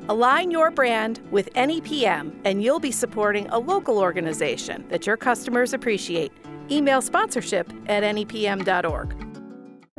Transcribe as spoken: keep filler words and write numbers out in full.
Align your brand with N E P M, and you'll be supporting a local organization that your customers appreciate. Email sponsorship at N E P M dot org.